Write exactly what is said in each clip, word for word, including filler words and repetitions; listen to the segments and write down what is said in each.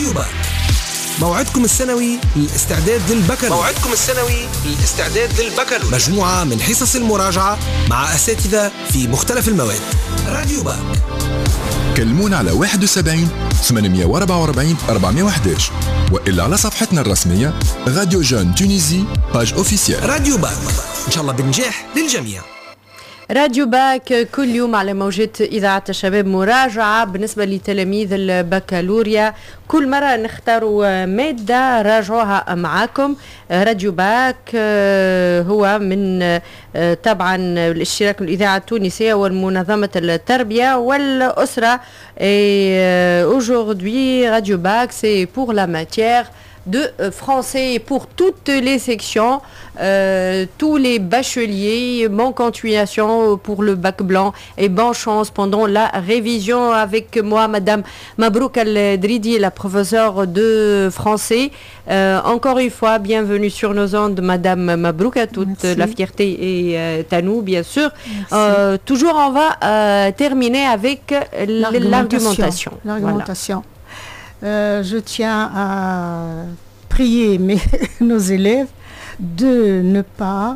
راديو باك، موعدكم السنوي للاستعداد للبكالوريا. موعدكم السنوي للاستعداد للبكالوريا، مجموعة من حصص المراجعة مع أساتذة في مختلف المواد. راديو باك، كلمونا على واحد وسبعين ثمانمية وأربعة وأربعين أربعمية وأحد عشر وإلا على صفحتنا الرسمية راديو جون تونيزي باج أوفيسيال. راديو باك، إن شاء الله بنجاح للجميع. راديو باك كل يوم على موجة إذاعة الشباب مراجعة بالنسبة لتلاميذ البكالوريا. كل مرة نختاروا مادة راجعوها معاكم. راديو باك هو من طبعا الاشتراك الإذاعة التونسية والمنظمة التربية والأسرة. Et aujourd'hui, Radio Bac, c'est pour la matière de français pour toutes les sections, euh, tous les bacheliers. Bonne continuation pour le bac blanc et bonne chance pendant la révision. Avec moi, Madame Mabrouk Al-Dridi, la professeure de français. Euh, encore une fois, bienvenue sur nos ondes, Madame Mabrouk. À toute Merci. La fierté est euh, à nous, bien sûr. Euh, toujours, on va euh, terminer avec l'argumentation. L'argumentation. Voilà. Euh, je tiens à prier mes, nos élèves de ne pas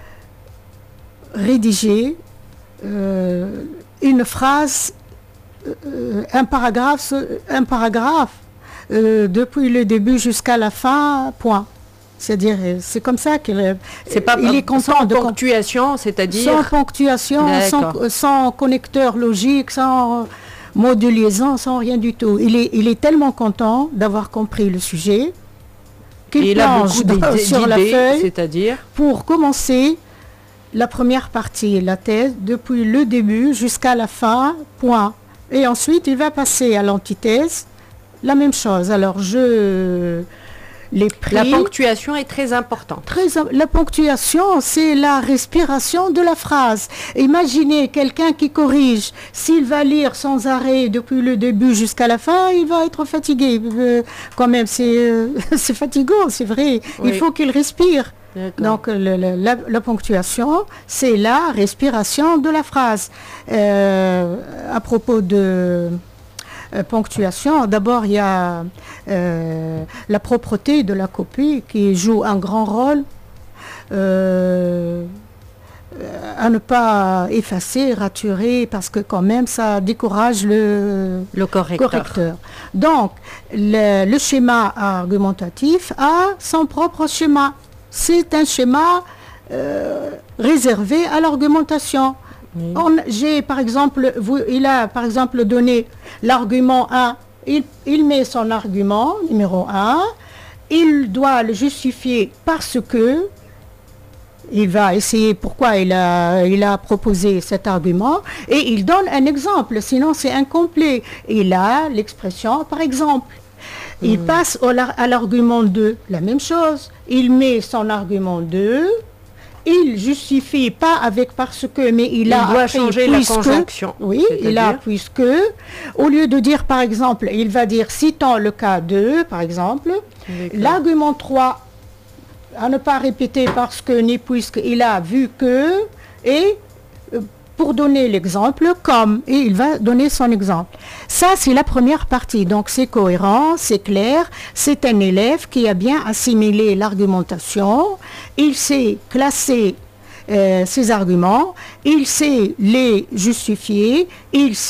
rédiger euh, une phrase, euh, un paragraphe, un paragraphe euh, depuis le début jusqu'à la fin, point. C'est-à-dire, c'est comme ça qu'il c'est pas il est content sans de ponctuation, c'est-à-dire sans ponctuation, sans, sans connecteur logique, sans mot de liaison, sans rien du tout. Il est, il est tellement content d'avoir compris le sujet qu'il plonge dans, sur la feuille, c'est-à-dire pour commencer la première partie, la thèse, depuis le début jusqu'à la fin, point. Et ensuite, il va passer à l'antithèse, la même chose. Alors, je... Les prix, la ponctuation est très importante. Très, la ponctuation, c'est la respiration de la phrase. Imaginez quelqu'un qui corrige. S'il va lire sans arrêt depuis le début jusqu'à la fin, il va être fatigué. Euh, quand même, c'est euh, c'est fatigant, c'est vrai. Oui. Il faut qu'il respire. Donc, le, le, la, la ponctuation, c'est la respiration de la phrase. Euh, à propos de... Euh, ponctuation, d'abord il y a euh, la propreté de la copie qui joue un grand rôle euh, à ne pas effacer, raturer, parce que quand même ça décourage le, le correcteur. correcteur. Donc le, le schéma argumentatif a son propre schéma. C'est un schéma euh, réservé à l'argumentation. Oui. On, j'ai par exemple, vous, il a par exemple donné l'argument un, il, il met son argument numéro un, il doit le justifier parce que, il va essayer pourquoi il a, il a proposé cet argument, et il donne un exemple, sinon c'est incomplet. Il a l'expression par exemple. Il mmh. passe au, à l'argument deux, la même chose, il met son argument deux, il justifie pas avec parce que, mais il, il a doit changer la conjonction. Oui, il a puisque, au lieu de dire par exemple, il va dire citant le cas deux, par exemple, l'argument trois, à ne pas répéter parce que ni puisque, il a vu que, et pour donner l'exemple, comme, et il va donner son exemple. Ça, c'est la première partie. Donc, c'est cohérent, c'est clair. C'est un élève qui a bien assimilé l'argumentation. Il sait classer euh, ses arguments. Il sait les justifier. Il sait